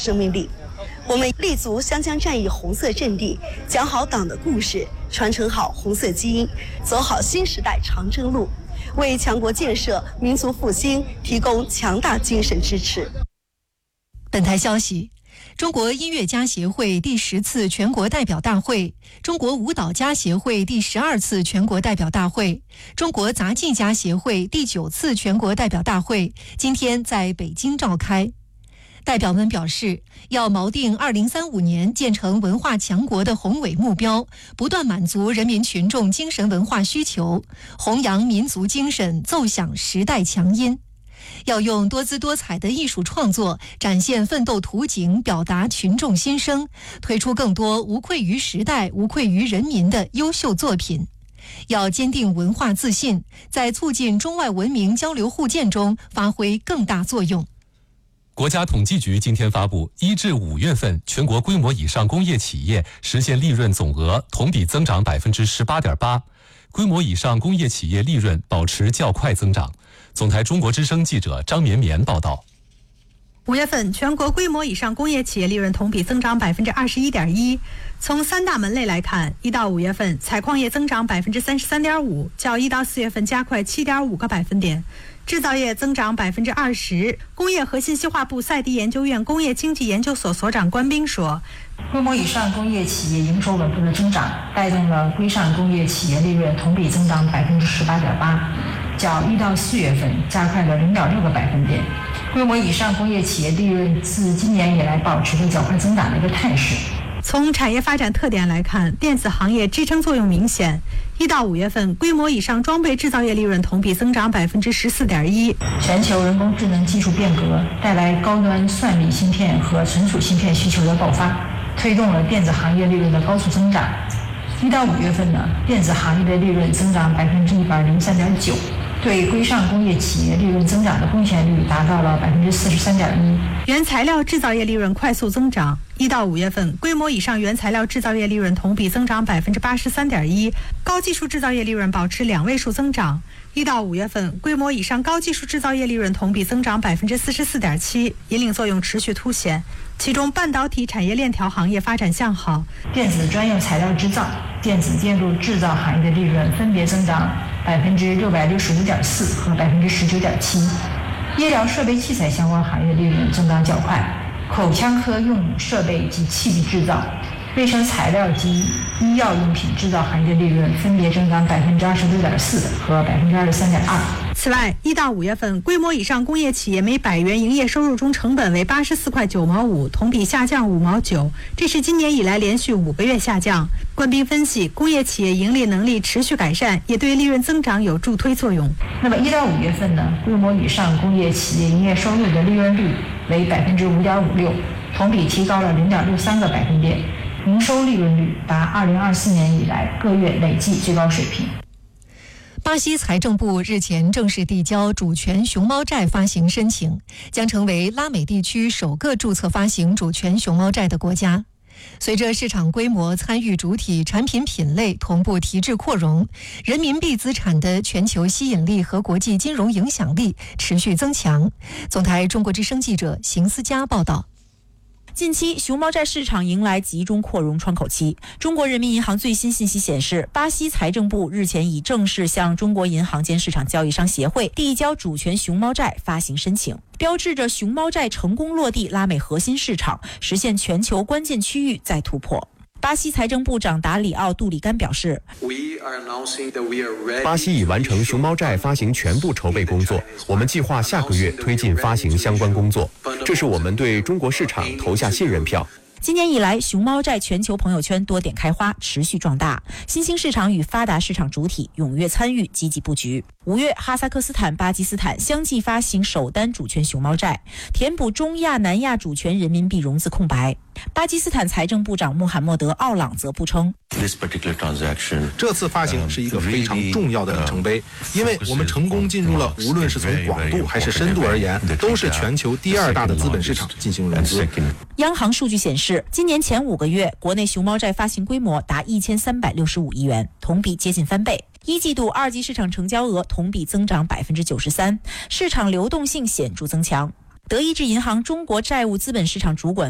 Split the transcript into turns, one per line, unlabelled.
生命力。我们立足湘江战役红色阵地，讲好党的故事，传承好红色基因，走好新时代长征路，为强国建设、民族复兴提供强大精神支持。
本台消息，中国音乐家协会第10次全国代表大会、中国舞蹈家协会第12次全国代表大会、中国杂技家协会第9次全国代表大会今天在北京召开。代表们表示，要锚定2035年建成文化强国的宏伟目标，不断满足人民群众精神文化需求，弘扬民族精神，奏响时代强音。要用多姿多彩的艺术创作展现奋斗图景，表达群众心声，推出更多无愧于时代、无愧于人民的优秀作品。要坚定文化自信，在促进中外文明交流互鉴中发挥更大作用。
国家统计局今天发布，1至5月份全国规模以上工业企业实现利润总额同比增长18.8%，规模以上工业企业利润保持较快增长。总台中国之声记者张绵绵报道。
5月份全国规模以上工业企业利润同比增长21.1%。从3大门类来看，1到5月份采矿业增长33.5%，较1到4月份加快7.5个百分点。制造业增长20%。工业和信息化部赛迪研究院工业经济研究所所长关斌说，
规模以上工业企业营收稳步的增长，带动了规上工业企业利润同比增长18.8%，较1到4月份加快了0.6个百分点。规模以上工业企业利润自今年以来保持着较快增长的一个态势。
从产业发展特点来看，电子行业支撑作用明显。1到5月份，规模以上装备制造业利润同比增长14.1%。
全球人工智能技术变革带来高端算力芯片和存储芯片需求的爆发，推动了电子行业利润的高速增长。1到5月份呢，电子行业的利润增长103.9%，对规上工业企业利润增长的贡献率达到了43.1%。
原材料制造业利润快速增长。1到5月份，规模以上原材料制造业利润同比增长83.1%，高技术制造业利润保持2位数增长。1到5月份，规模以上高技术制造业利润同比增长44.7%，引领作用持续凸显。其中，半导体产业链条行业发展向好，
电子专用材料制造、电子电路制造行业的利润分别增长665.4%和19.7%。医疗设备器材相关行业利润增长较快，口腔科用设备及器具制造、卫生材料及医药用品制造行业的利润分别增长26.4%和23.2%。
此外，1到5月份，规模以上工业企业每100元营业收入中成本为84块9毛5，同比下降5毛9，这是今年以来连续5个月下降。关斌分析，工业企业盈利能力持续改善，也对利润增长有助推作用。
那么1到5月份呢，规模以上工业企业营业收入的利润率为5.56%，同比提高了0.63个百分点，营收利润率达2024年以来各月累计最高水平。
巴西财政部日前正式递交主权熊猫债发行申请，将成为拉美地区首个注册发行主权熊猫债的国家。随着市场规模、参与主体、产品品类同步提质扩容，人民币资产的全球吸引力和国际金融影响力持续增强。总台中国之声记者邢思佳报道。
近期，熊猫债市场迎来集中扩容窗口期。中国人民银行最新信息显示，巴西财政部日前已正式向中国银行间市场交易商协会递交主权熊猫债发行申请，标志着熊猫债成功落地拉美核心市场，实现全球关键区域再突破。巴西财政部长达里奥·杜里甘表示，
巴西已完成熊猫债发行全部筹备工作，我们计划下个月推进发行相关工作，这是我们对中国市场投下信任票。
今年以来，熊猫债全球朋友圈多点开花，持续壮大，新兴市场与发达市场主体踊跃参与，积极布局。5月，哈萨克斯坦、巴基斯坦相继发行首单主权熊猫债，填补中亚、南亚主权人民币融资空白。巴基斯坦财政部长穆罕默德·奥朗则不称，
这次发行是一个非常重要的里程碑，因为我们成功进入了无论是从广度还是深度而言，都是全球第2大的资本市场进行融资。
央行数据显示，今年前5个月，国内熊猫债发行规模达1365亿元，同比接近翻倍。一季度二级市场成交额同比增长93%，市场流动性显著增强。德意志银行中国债务资本市场主管